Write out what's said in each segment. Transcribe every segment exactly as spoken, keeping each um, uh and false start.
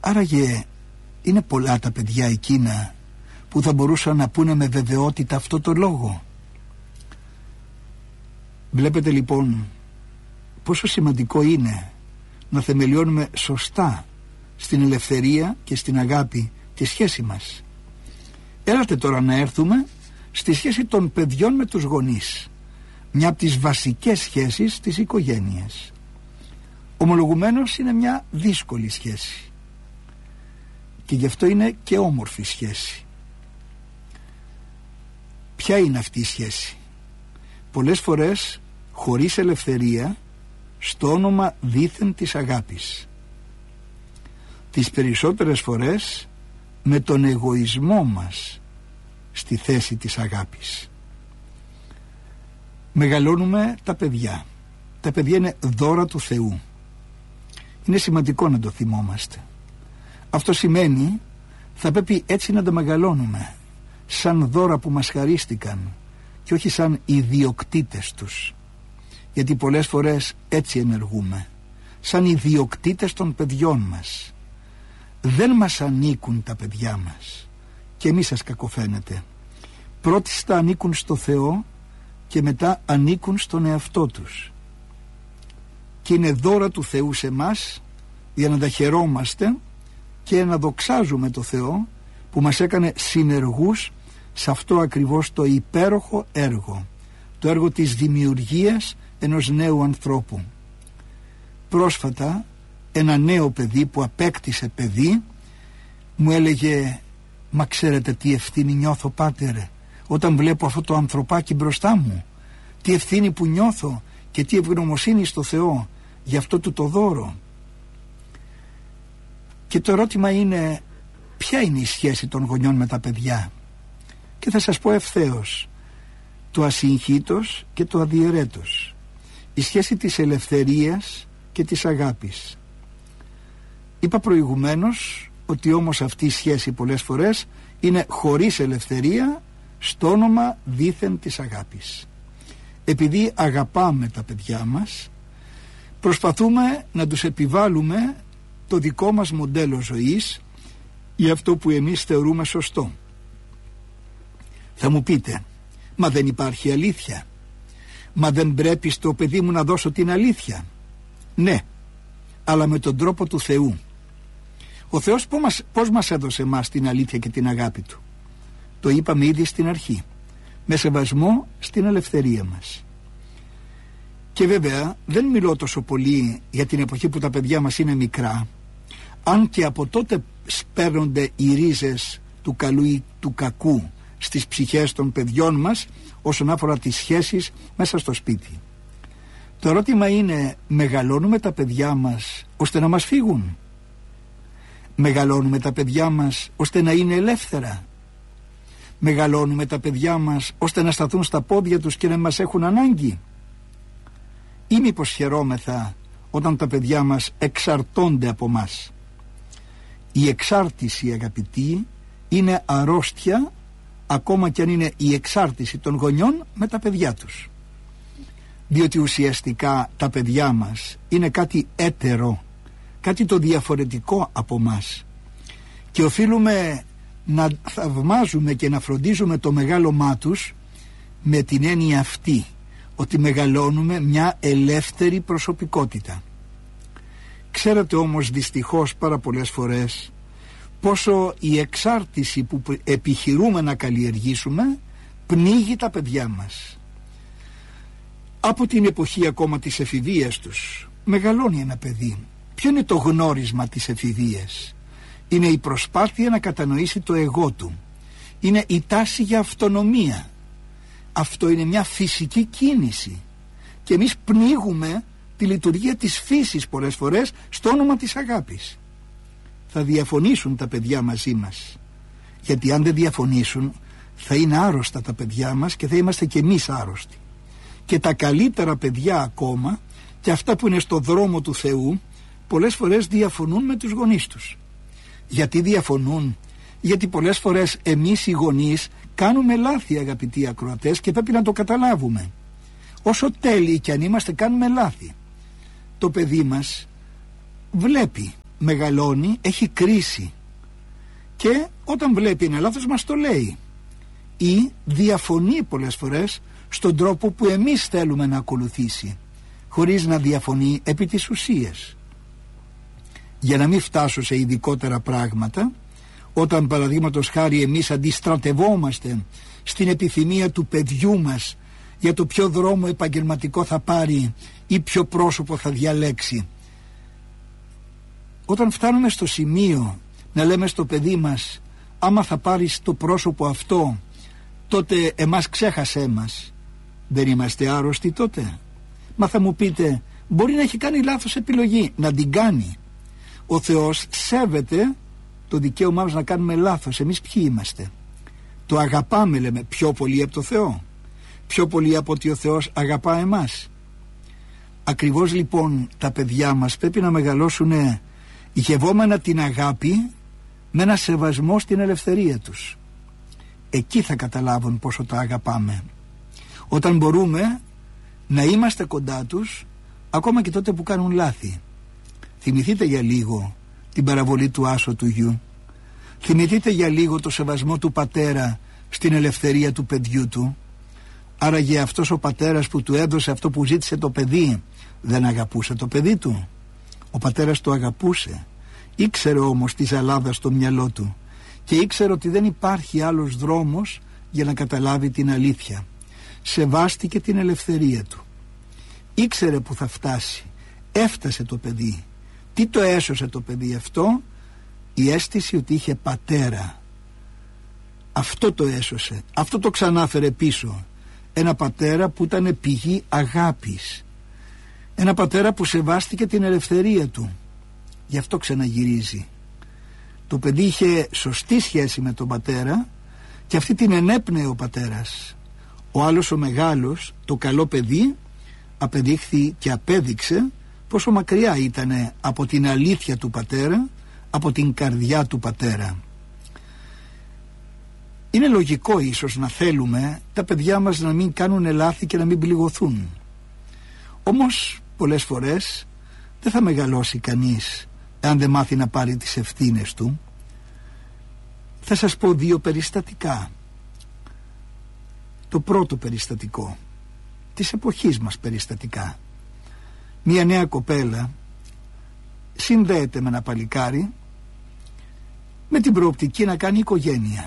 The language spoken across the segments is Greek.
Άραγε είναι πολλά τα παιδιά εκείνα που θα μπορούσαν να πούνε με βεβαιότητα αυτό το λόγο? Βλέπετε λοιπόν πόσο σημαντικό είναι να θεμελιώνουμε σωστά στην ελευθερία και στην αγάπη τη σχέση μας. Έλατε τώρα να έρθουμε στη σχέση των παιδιών με τους γονείς, μια από τις βασικές σχέσεις της οικογένειας. Ομολογουμένως είναι μια δύσκολη σχέση και γι' αυτό είναι και όμορφη σχέση. Ποια είναι αυτή η σχέση? Πολλές φορές χωρίς ελευθερία, στο όνομα δήθεν της αγάπης. Τις περισσότερες φορές με τον εγωισμό μας στη θέση της αγάπης. Μεγαλώνουμε τα παιδιά. Τα παιδιά είναι δώρα του Θεού. Είναι σημαντικό να το θυμόμαστε. Αυτό σημαίνει θα πρέπει έτσι να τα μεγαλώνουμε, σαν δώρα που μας χαρίστηκαν και όχι σαν ιδιοκτήτες τους. Γιατί πολλές φορές έτσι ενεργούμε, σαν ιδιοκτήτες των παιδιών μας. Δεν μας ανήκουν τα παιδιά μας και μη σας κακοφαίνεται. Πρώτιστα ανήκουν στο Θεό και μετά ανήκουν στον εαυτό τους και είναι δώρα του Θεού σε μας για να τα χαιρόμαστε και να δοξάζουμε το Θεό που μας έκανε συνεργούς σε αυτό ακριβώς το υπέροχο έργο, το έργο της δημιουργίας ενός νέου ανθρώπου. Πρόσφατα ένα νέο παιδί που απέκτησε παιδί μου έλεγε «Μα ξέρετε τι ευθύνη νιώθω, πάτερ, όταν βλέπω αυτό το ανθρωπάκι μπροστά μου, τι ευθύνη που νιώθω και τι ευγνωμοσύνη στο Θεό για αυτό του το δώρο». Και το ερώτημα είναι, ποια είναι η σχέση των γονιών με τα παιδιά? Και θα σας πω ευθέως, το ασυγχύτως και το αδιαιρέτως, η σχέση της ελευθερίας και της αγάπης. Είπα προηγουμένως ότι όμως αυτή η σχέση πολλές φορές είναι χωρίς ελευθερία, στο όνομα δήθεν της αγάπης. Επειδή αγαπάμε τα παιδιά μας, προσπαθούμε να τους επιβάλλουμε το δικό μας μοντέλο ζωής ή αυτό που εμείς θεωρούμε σωστό. Θα μου πείτε, μα δεν υπάρχει αλήθεια? Μα δεν πρέπει στο παιδί μου να δώσω την αλήθεια? Ναι, αλλά με τον τρόπο του Θεού. Ο Θεός πώς μας, πώς μας έδωσε εμάς την αλήθεια και την αγάπη Του? Το είπαμε ήδη στην αρχή, με σεβασμό στην ελευθερία μας. Και βέβαια δεν μιλώ τόσο πολύ για την εποχή που τα παιδιά μας είναι μικρά, αν και από τότε σπέρνονται οι ρίζες του καλού ή του κακού στις ψυχές των παιδιών μας όσον αφορά τις σχέσεις μέσα στο σπίτι. Το ερώτημα είναι, μεγαλώνουμε τα παιδιά μας ώστε να μας φύγουν? Μεγαλώνουμε τα παιδιά μας ώστε να είναι ελεύθερα? Μεγαλώνουμε τα παιδιά μας ώστε να σταθούν στα πόδια τους και να μας έχουν ανάγκη? Ή μήπως χαιρόμεθα όταν τα παιδιά μας εξαρτώνται από μας? Η εξάρτηση, αγαπητοί, είναι αρρώστια, ακόμα και αν είναι η εξάρτηση των γονιών με τα παιδιά τους. Διότι ουσιαστικά τα παιδιά μας είναι κάτι έτερο, κάτι το διαφορετικό από μας, και οφείλουμε να θαυμάζουμε και να φροντίζουμε το μεγάλωμά τους με την έννοια αυτή, ότι μεγαλώνουμε μια ελεύθερη προσωπικότητα. Ξέρετε όμως δυστυχώς πάρα πολλές φορές πόσο η εξάρτηση που επιχειρούμε να καλλιεργήσουμε πνίγει τα παιδιά μας. Από την εποχή ακόμα της εφηβείας τους μεγαλώνει ένα παιδί. Ποιο είναι το γνώρισμα της εφηβείας? Είναι η προσπάθεια να κατανοήσει το εγώ του. Είναι η τάση για αυτονομία. Αυτό είναι μια φυσική κίνηση και εμείς πνίγουμε τη λειτουργία της φύσης πολλές φορές στο όνομα της αγάπης. Θα διαφωνήσουν τα παιδιά μαζί μας, γιατί αν δεν διαφωνήσουν θα είναι άρρωστα τα παιδιά μας και θα είμαστε και εμείς άρρωστοι. Και τα καλύτερα παιδιά ακόμα, και αυτά που είναι στο δρόμο του Θεού, πολλές φορές διαφωνούν με τους γονείς τους. Γιατί διαφωνούν? Γιατί πολλές φορές εμείς οι γονείς κάνουμε λάθη, αγαπητοί ακροατές, και πρέπει να το καταλάβουμε. Όσο τέλειοι κι αν είμαστε, κάνουμε λάθη. Το παιδί μας βλέπει μεγαλώνει έχει κρίση και όταν βλέπει ένα λάθος μας το λέει ή διαφωνεί πολλές φορές στον τρόπο που εμείς θέλουμε να ακολουθήσει, χωρίς να διαφωνεί επί της ουσίας. Για να μην φτάσω σε ειδικότερα πράγματα, όταν παραδείγματος χάρη εμείς αντιστρατευόμαστε στην επιθυμία του παιδιού μας για το ποιο δρόμο επαγγελματικό θα πάρει ή ποιο πρόσωπο θα διαλέξει, όταν φτάνουμε στο σημείο να λέμε στο παιδί μας άμα θα πάρεις το πρόσωπο αυτό τότε εμάς ξέχασέ μας, δεν είμαστε άρρωστοι τότε? Μα θα μου πείτε, μπορεί να έχει κάνει λάθος επιλογή, να την κάνει. Ο Θεός σέβεται το δικαίωμά μας να κάνουμε λάθος. Εμείς ποιοι είμαστε? Το αγαπάμε, λέμε, πιο πολύ από το Θεό, πιο πολύ από ότι ο Θεός αγαπά εμάς. Ακριβώς λοιπόν τα παιδιά μας πρέπει να μεγαλώσουν γευόμενα την αγάπη με ένα σεβασμό στην ελευθερία τους. Εκεί θα καταλάβουν πόσο τα αγαπάμε, όταν μπορούμε να είμαστε κοντά τους ακόμα και τότε που κάνουν λάθη. Θυμηθείτε για λίγο την παραβολή του άσω του γιου. Θυμηθείτε για λίγο το σεβασμό του πατέρα στην ελευθερία του παιδιού του. Άραγε αυτός ο πατέρας που του έδωσε αυτό που ζήτησε το παιδί δεν αγαπούσε το παιδί του? Ο πατέρας το αγαπούσε, ήξερε όμως τη ζαλάδα στο μυαλό του και ήξερε ότι δεν υπάρχει άλλος δρόμος για να καταλάβει την αλήθεια. Σεβάστηκε την ελευθερία του, ήξερε που θα φτάσει, έφτασε το παιδί. Τι το έσωσε το παιδί αυτό? Η αίσθηση ότι είχε πατέρα. Αυτό το έσωσε, αυτό το ξανάφερε πίσω. Ένα πατέρα που ήταν πηγή αγάπης, ένα πατέρα που σεβάστηκε την ελευθερία του. Γι' αυτό ξαναγυρίζει. Το παιδί είχε σωστή σχέση με τον πατέρα και αυτή την ενέπνεε ο πατέρας. Ο άλλος ο μεγάλος, το καλό παιδί, απεδείχθη και απέδειξε πόσο μακριά ήταν από την αλήθεια του πατέρα, από την καρδιά του πατέρα. Είναι λογικό ίσως να θέλουμε τα παιδιά μας να μην κάνουν λάθη και να μην πληγωθούν. Όμως πολλές φορές δεν θα μεγαλώσει κανείς αν δεν μάθει να πάρει τις ευθύνες του. Θα σας πω δύο περιστατικά. Το πρώτο περιστατικό, της εποχής μας περιστατικά. Μια νέα κοπέλα συνδέεται με ένα παλικάρι με την προοπτική να κάνει οικογένεια.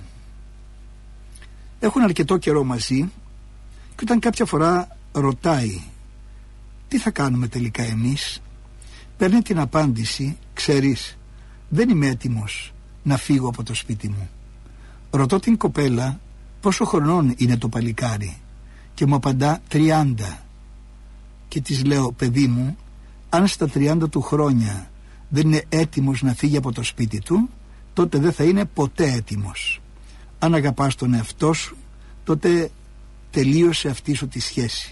Έχουν αρκετό καιρό μαζί και όταν κάποια φορά ρωτάει τι θα κάνουμε τελικά εμείς, παίρνει την απάντηση, ξέρεις, δεν είμαι έτοιμος να φύγω από το σπίτι μου. Ρωτώ την κοπέλα πόσο χρονών είναι το παλικάρι και μου απαντά τριάντα. Και της λέω, παιδί μου, αν στα τριάντα του χρόνια δεν είναι έτοιμος να φύγει από το σπίτι του, τότε δεν θα είναι ποτέ έτοιμος. Αν αγαπάς τον εαυτό σου, τότε τελείωσε αυτή σου τη σχέση.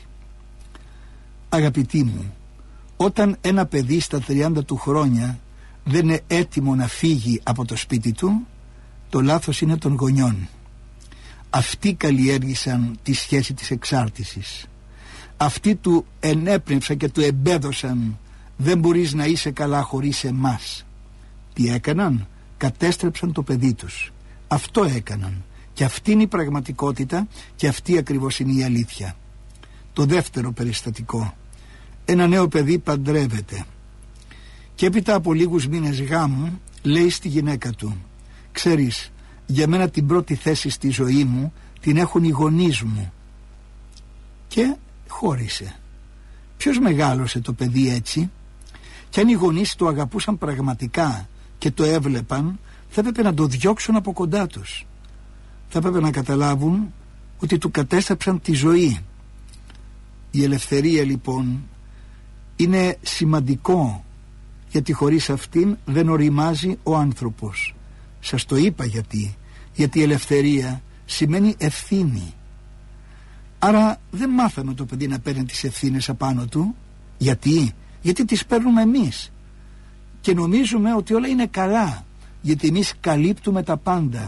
Αγαπητοί μου, όταν ένα παιδί στα τριάντα του χρόνια δεν είναι έτοιμο να φύγει από το σπίτι του, το λάθος είναι των γονιών. Αυτοί καλλιέργησαν τη σχέση της εξάρτησης. Αυτοί του ενέπνευσαν και του εμπέδωσαν, δεν μπορείς να είσαι καλά χωρίς εμάς. Τι έκαναν? Κατέστρεψαν το παιδί τους. Αυτό έκαναν. Και αυτή είναι η πραγματικότητα και αυτή ακριβώς είναι η αλήθεια. Το δεύτερο περιστατικό. Ένα νέο παιδί παντρεύεται και έπειτα από λίγους μήνες γάμου λέει στη γυναίκα του, ξέρεις, για μένα την πρώτη θέση στη ζωή μου την έχουν οι γονείς μου. Και χώρισε. Ποιος μεγάλωσε το παιδί έτσι? Και αν οι γονείς το αγαπούσαν πραγματικά και το έβλεπαν, θα έπρεπε να το διώξουν από κοντά τους. Θα έπρεπε να καταλάβουν ότι του κατέστρεψαν τη ζωή. Η ελευθερία λοιπόν είναι σημαντικό, γιατί χωρίς αυτήν δεν οριμάζει ο άνθρωπος. Σας το είπα γιατί. Γιατί η ελευθερία σημαίνει ευθύνη. Άρα δεν μάθαμε το παιδί να παίρνει τις ευθύνες απάνω του. Γιατί? Γιατί τις παίρνουμε εμείς και νομίζουμε ότι όλα είναι καλά, γιατί εμείς καλύπτουμε τα πάντα.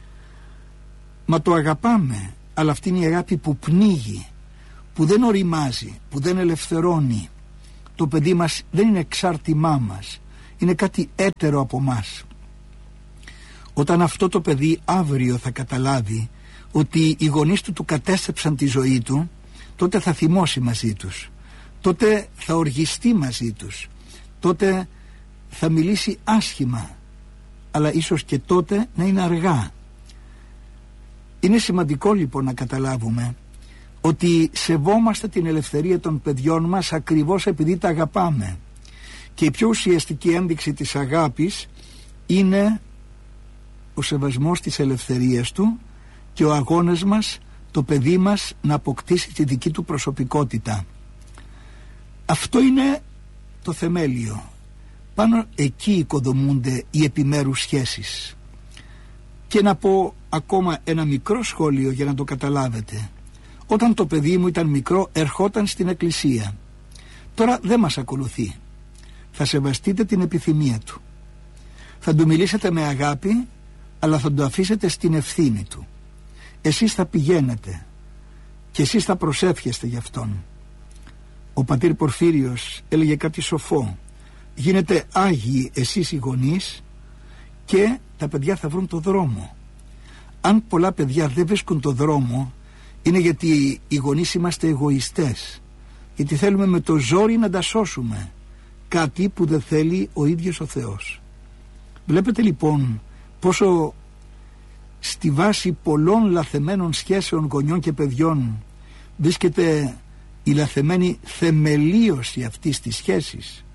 Μα το αγαπάμε, αλλά αυτή είναι η αγάπη που πνίγει, που δεν οριμάζει, που δεν ελευθερώνει. Το παιδί μας δεν είναι εξάρτημά μας, είναι κάτι έτερο από μας. Όταν αυτό το παιδί αύριο θα καταλάβει ότι οι γονείς του του κατέστρεψαν τη ζωή του, τότε θα θυμώσει μαζί τους, τότε θα οργιστεί μαζί τους, τότε θα μιλήσει άσχημα, αλλά ίσως και τότε να είναι αργά. Είναι σημαντικό λοιπόν να καταλάβουμε ότι σεβόμαστε την ελευθερία των παιδιών μας ακριβώς επειδή τα αγαπάμε, και η πιο ουσιαστική ένδειξη της αγάπης είναι ο σεβασμός της ελευθερίας του και ο αγώνας μας το παιδί μας να αποκτήσει τη δική του προσωπικότητα. Αυτό είναι το θεμέλιο. Πάνω εκεί οικοδομούνται οι επιμέρους σχέσεις. Και να πω ακόμα ένα μικρό σχόλιο για να το καταλάβετε. Όταν το παιδί μου ήταν μικρό ερχόταν στην εκκλησία. Τώρα δεν μας ακολουθεί. Θα σεβαστείτε την επιθυμία του. Θα του μιλήσετε με αγάπη, αλλά θα το αφήσετε στην ευθύνη του. Εσείς θα πηγαίνετε και εσείς θα προσεύχεστε γι' αυτόν. Ο πατήρ Πορφύριος έλεγε κάτι σοφό. Γίνετε άγιοι εσείς οι γονείς και τα παιδιά θα βρουν το δρόμο. Αν πολλά παιδιά δεν βρίσκουν το δρόμο, είναι γιατί οι γονείς είμαστε εγωιστές, γιατί θέλουμε με το ζόρι να τα σώσουμε, κάτι που δεν θέλει ο ίδιος ο Θεός. Βλέπετε λοιπόν πόσο στη βάση πολλών λαθεμένων σχέσεων γονιών και παιδιών βρίσκεται η λαθεμένη θεμελίωση αυτής της σχέσης.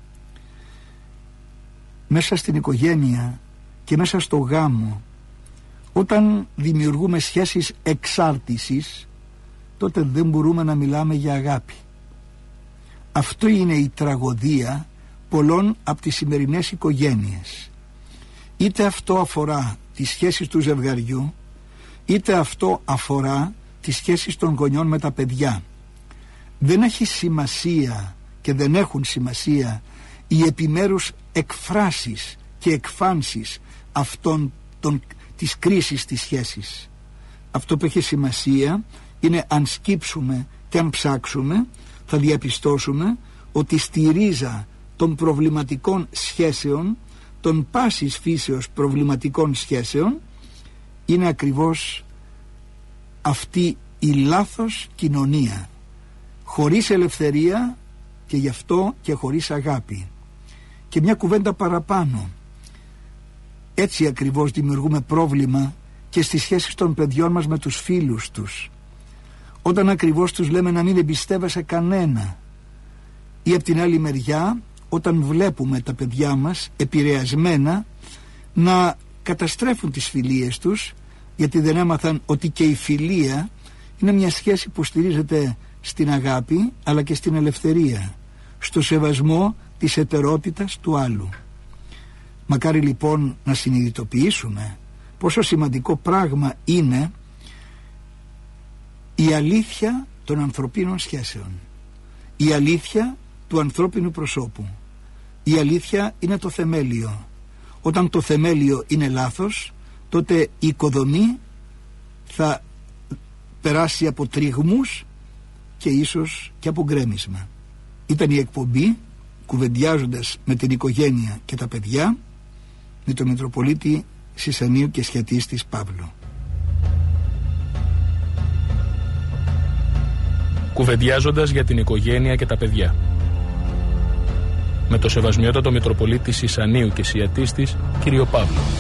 Μέσα στην οικογένεια και μέσα στο γάμο, όταν δημιουργούμε σχέσεις εξάρτησης, τότε δεν μπορούμε να μιλάμε για αγάπη. Αυτό είναι η τραγωδία πολλών από τις σημερινές οικογένειες. Είτε αυτό αφορά τις σχέσεις του ζευγαριού, είτε αυτό αφορά τις σχέσεις των γονιών με τα παιδιά. Δεν έχει σημασία και δεν έχουν σημασία οι επιμέρους εκφράσεις και εκφάνσεις αυτών των, της κρίσης της σχέσης. Αυτό που έχει σημασία είναι αν σκύψουμε και αν ψάξουμε, θα διαπιστώσουμε ότι στη ρίζα των προβληματικών σχέσεων, των πάσης φύσεως προβληματικών σχέσεων, είναι ακριβώς αυτή η λάθος κοινωνία, χωρίς ελευθερία και γι' αυτό και χωρίς αγάπη. Και μια κουβέντα παραπάνω, έτσι ακριβώς δημιουργούμε πρόβλημα και στις σχέσεις των παιδιών μας με τους φίλους τους, όταν ακριβώς τους λέμε να μην εμπιστεύεσαι κανένα, ή από την άλλη μεριά όταν βλέπουμε τα παιδιά μας επηρεασμένα να καταστρέφουν τις φιλίες τους, γιατί δεν έμαθαν ότι και η φιλία είναι μια σχέση που στηρίζεται στην αγάπη αλλά και στην ελευθερία, στο σεβασμό της ετερότητας του άλλου. Μακάρι λοιπόν να συνειδητοποιήσουμε πόσο σημαντικό πράγμα είναι η αλήθεια των ανθρωπίνων σχέσεων, η αλήθεια του ανθρώπινου προσώπου. Η αλήθεια είναι το θεμέλιο. Όταν το θεμέλιο είναι λάθος, τότε η οικοδομή θα περάσει από τριγμούς και ίσως και από γκρέμισμα. Ήταν η εκπομπή «Κουβεντιάζοντας με την οικογένεια και τα παιδιά» με τον Μητροπολίτη Σισανίου και Σχετίστης Παύλο. Κουβεντιάζοντας για την οικογένεια και τα παιδιά, με το Σεβασμιότατο Μητροπολίτη Σισανίου και Σιατίστης κύριο Παύλο.